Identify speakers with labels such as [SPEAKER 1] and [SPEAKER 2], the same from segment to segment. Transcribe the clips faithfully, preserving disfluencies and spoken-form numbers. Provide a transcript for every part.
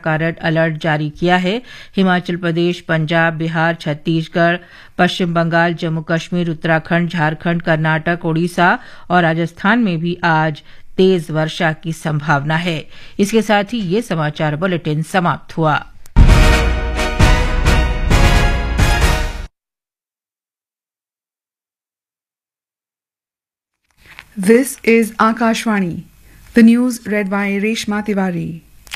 [SPEAKER 1] का red alert जारी किया है। हिमाचल प्रदेश, पंजाब, बिहार, छत्तीसगढ़, पश्चिम बंगाल, जम्मू कश्मीर, उत्तराखंड, झारखंड, कर्नाटक, ओडिशा और राजस्थान में भी आज तेज वर्षा की संभावना है। इसके साथ ही ये समाचार बुलेटिन समाप्त हुआ।
[SPEAKER 2] This is Akashvani. The news read by Reshma Tiwari.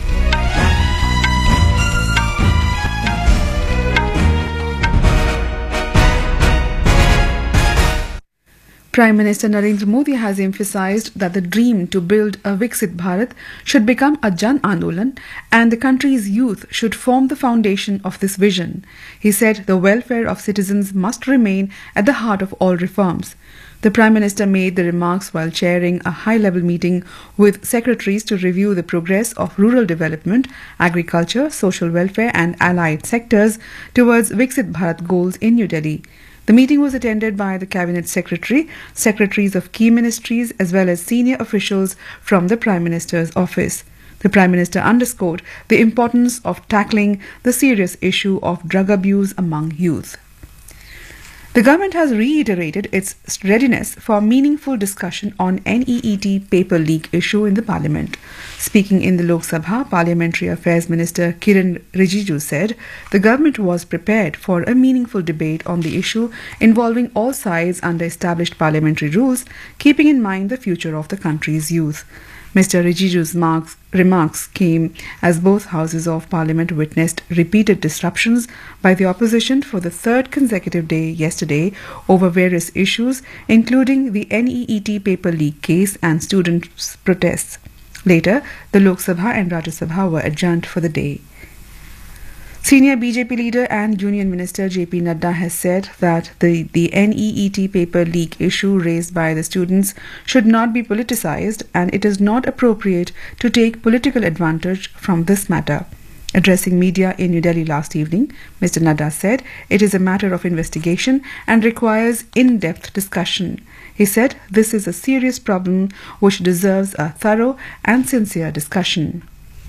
[SPEAKER 2] Prime Minister Narendra Modi has emphasized that the dream to build a Viksit Bharat should become a Jan Andolan and the country's youth should form the foundation of this vision. He said the welfare of citizens must remain at the heart of all reforms. The Prime Minister made the remarks while chairing a high-level meeting with secretaries to review the progress of rural development, agriculture, social welfare and allied sectors towards Viksit Bharat goals in New Delhi. The meeting was attended by the Cabinet Secretary, secretaries of key ministries as well as senior officials from the Prime Minister's office. The Prime Minister underscored the importance of tackling the serious issue of drug abuse among youth. The government has reiterated its readiness for meaningful discussion on N E E T paper leak issue in the Parliament. Speaking in the Lok Sabha, Parliamentary Affairs Minister Kiran Rijiju said the government was prepared for a meaningful debate on the issue involving all sides under established parliamentary rules, keeping in mind the future of the country's youth. Mister Rijiju's marks, remarks came as both houses of parliament witnessed repeated disruptions by the opposition for the third consecutive day yesterday over various issues, including the N E E T paper leak case and students' protests. Later, the Lok Sabha and Rajya Sabha were adjourned for the day. Senior B J P leader and Union Minister J P Nadda has said that the, the N E E T paper leak issue raised by the students should not be politicized and it is not appropriate to take political advantage from this matter. Addressing media in New Delhi last evening, Mister Nadda said it is a matter of investigation and requires in-depth discussion. He said this is a serious problem which deserves a thorough and sincere discussion.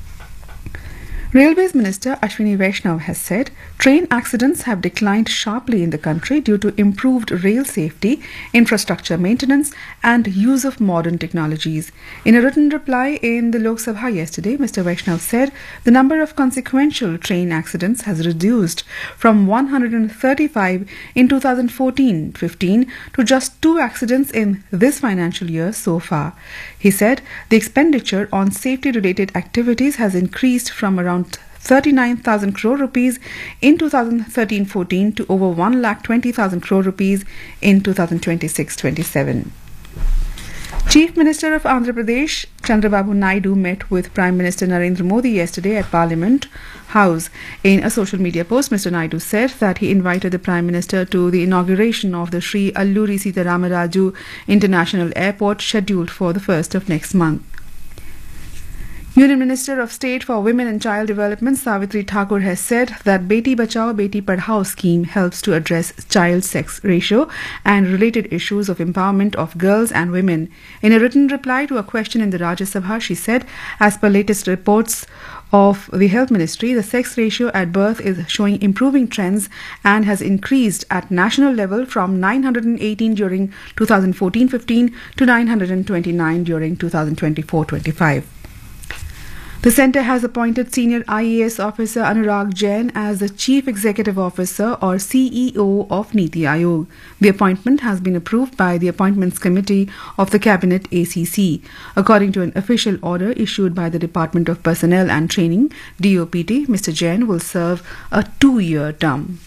[SPEAKER 2] Railways Minister Ashwini Vaishnav has said train accidents have declined sharply in the country due to improved rail safety, infrastructure maintenance and use of modern technologies. In a written reply in the Lok Sabha yesterday, Mister Vaishnav said the number of consequential train accidents has reduced from one hundred thirty-five in two thousand fourteen fifteen to just two accidents in this financial year so far. He said the expenditure on safety-related activities has increased from around thirty-nine thousand crore rupees in two thousand thirteen fourteen to over one lakh twenty thousand crore rupees in two thousand twenty-six twenty-seven. Chief Minister of Andhra Pradesh Chandrababu Naidu met with Prime Minister Narendra Modi yesterday at Parliament House. In a social media post, Mister Naidu said that he invited the Prime Minister to the inauguration of the Sri Alluri Sita Ramaraju International Airport scheduled for the first of next month. Union Minister of State for Women and Child Development Savitri Thakur has said that Beti Bachao Beti Padhao scheme helps to address child sex ratio and related issues of empowerment of girls and women. In a written reply to a question in the Rajya Sabha, she said, as per latest reports of the Health Ministry, the sex ratio at birth is showing improving trends and has increased at national level from nine hundred eighteen during two thousand fourteen fifteen to nine hundred twenty-nine during two thousand twenty-four twenty-five. The centre has appointed Senior I A S Officer Anurag Jain as the Chief Executive Officer or C E O of Niti Aayog. The appointment has been approved by the Appointments Committee of the Cabinet A C C. According to an official order issued by the Department of Personnel and Training, D O P T, Mister Jain will serve a two-year term.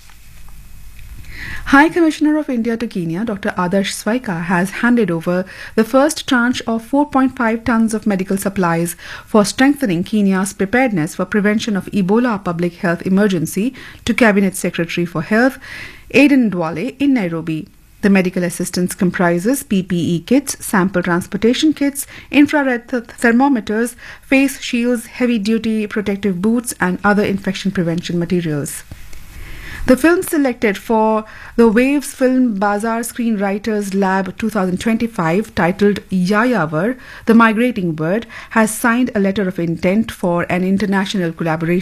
[SPEAKER 2] High Commissioner of India to Kenya, Doctor Adarsh Swaika, has handed over the first tranche of four point five tons of medical supplies for strengthening Kenya's preparedness for prevention of Ebola public health emergency to Cabinet Secretary for Health, Aden Duale, in Nairobi. The medical assistance comprises P P E kits, sample transportation kits, infrared th- thermometers, face shields, heavy-duty protective boots and other infection prevention materials. The film selected for the Waves Film Bazaar Screenwriters Lab twenty twenty-five, titled Yayavar, The Migrating Bird, has signed a letter of intent for an international collaboration